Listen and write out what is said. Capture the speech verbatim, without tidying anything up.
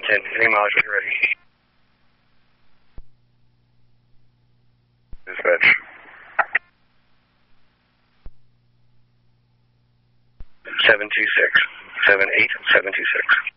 ten, any miles when you're ready. Dispatch. seven two six. seven eight seven two six.